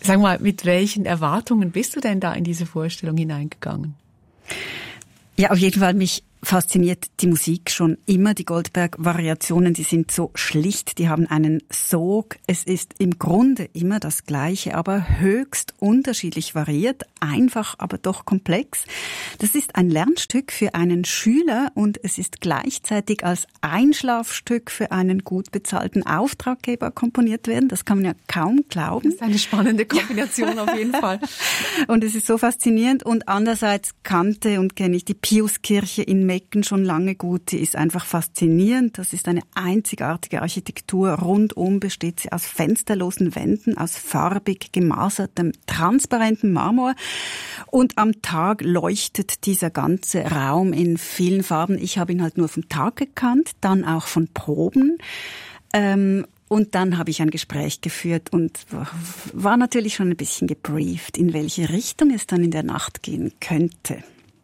Sag mal, mit welchen Erwartungen bist du denn da in diese Vorstellung hineingegangen? Ja, auf jeden Fall mich fasziniert die Musik schon immer. Die Goldberg-Variationen, die sind so schlicht, die haben einen Sog. Es ist im Grunde immer das Gleiche, aber höchst unterschiedlich variiert, einfach, aber doch komplex. Das ist ein Lernstück für einen Schüler und es ist gleichzeitig als Einschlafstück für einen gut bezahlten Auftraggeber komponiert werden. Das kann man ja kaum glauben. Das ist eine spannende Kombination auf jeden Fall. Und es ist so faszinierend. Und andererseits kannte und kenne ich die Piuskirche in Mecken schon lange gut. Sie ist einfach faszinierend. Das ist eine einzigartige Architektur. Rundum besteht sie aus fensterlosen Wänden, aus farbig gemasertem, transparentem Marmor. Und am Tag leuchtet dieser ganze Raum in vielen Farben. Ich habe ihn halt nur vom Tag gekannt, dann auch von Proben. Und dann habe ich ein Gespräch geführt und war natürlich schon ein bisschen gebrieft, in welche Richtung es dann in der Nacht gehen könnte.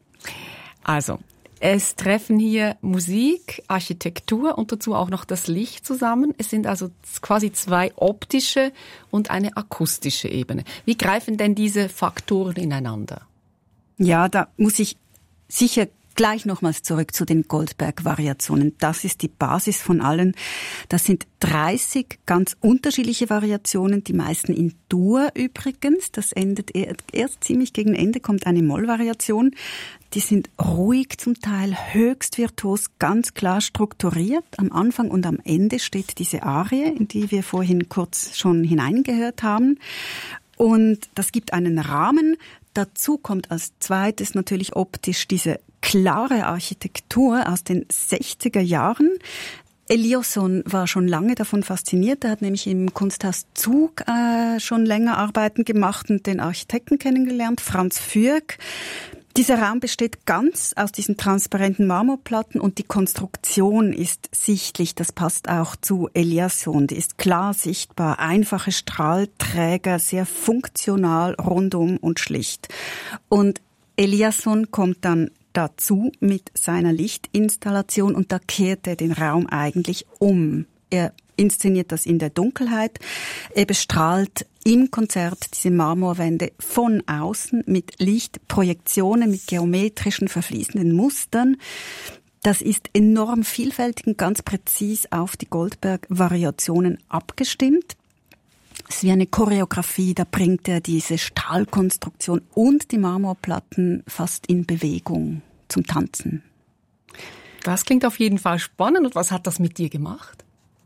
Also, es treffen hier Musik, Architektur und dazu auch noch das Licht zusammen. Es sind also quasi zwei optische und eine akustische Ebene. Wie greifen denn diese Faktoren ineinander? Ja, da muss ich sicher gleich nochmals zurück zu den Goldberg-Variationen. Das ist die Basis von allen. Das sind 30 ganz unterschiedliche Variationen, die meisten in Dur übrigens. Das endet erst ziemlich gegen Ende, kommt eine Moll-Variation. Die sind ruhig zum Teil, höchst virtuos, ganz klar strukturiert. Am Anfang und am Ende steht diese Arie, in die wir vorhin kurz schon hineingehört haben. Und das gibt einen Rahmen. Dazu kommt als zweites natürlich optisch diese klare Architektur aus den 60er Jahren. Eliasson war schon lange davon fasziniert. Er hat nämlich im Kunsthaus Zug schon länger Arbeiten gemacht und den Architekten kennengelernt, Franz Fürk. Dieser Raum besteht ganz aus diesen transparenten Marmorplatten und die Konstruktion ist sichtlich. Das passt auch zu Eliasson. Die ist klar sichtbar, einfache Strahlträger, sehr funktional, rundum und schlicht. Und Eliasson kommt dann dazu mit seiner Lichtinstallation und da kehrt er den Raum eigentlich um. Er inszeniert das in der Dunkelheit. Er bestrahlt im Konzert diese Marmorwände von außen mit Lichtprojektionen, mit geometrischen verfließenden Mustern. Das ist enorm vielfältig und ganz präzis auf die Goldberg-Variationen abgestimmt. Es ist wie eine Choreografie, da bringt er diese Stahlkonstruktion und die Marmorplatten fast in Bewegung zum Tanzen. Das klingt auf jeden Fall spannend. Und was hat das mit dir gemacht?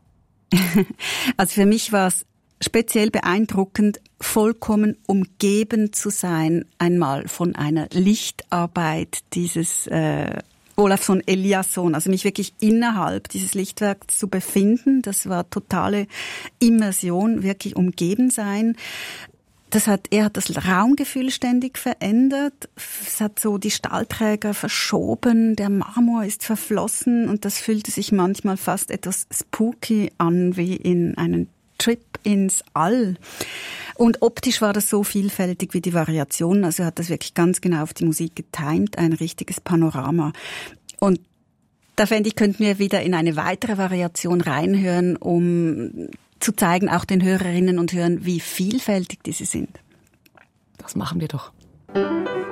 Also für mich war es speziell beeindruckend, vollkommen umgeben zu sein, einmal von einer Lichtarbeit dieses Olafsson Eliasson, also mich wirklich innerhalb dieses Lichtwerks zu befinden. Das war totale Immersion, wirklich umgeben sein. Er hat das Raumgefühl ständig verändert. Es hat so die Stahlträger verschoben, der Marmor ist verflossen und das fühlte sich manchmal fast etwas spooky an, wie in einen Trip ins All. Und optisch war das so vielfältig wie die Variationen, also er hat das wirklich ganz genau auf die Musik getimt, ein richtiges Panorama. Und da fände ich, könnten wir wieder in eine weitere Variation reinhören, um zu zeigen, auch den Hörerinnen und Hörern, wie vielfältig diese sind. Das machen wir doch.